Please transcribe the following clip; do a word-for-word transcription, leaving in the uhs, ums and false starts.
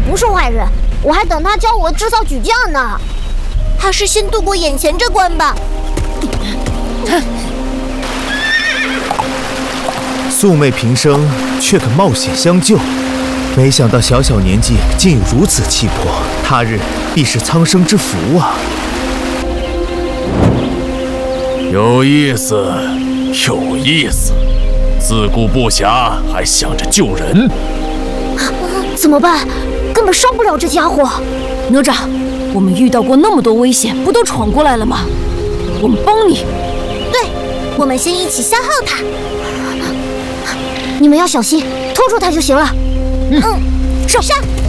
不是坏人，我还等他教我制造举匠呢。还是先度过眼前这关吧。 素昧平生，却肯冒险相救，没想到小小年纪竟有如此气魄，他日必是苍生之福啊！ 有意思，有意思，自顾不暇，还想着救人， 怎么办？根本伤不了这家伙。 哪吒，我们遇到过那么多危险，不都闯过来了吗？我们帮你。 对，我们先一起消耗他。你们要小心，拖住他就行了。 嗯， 嗯，上上。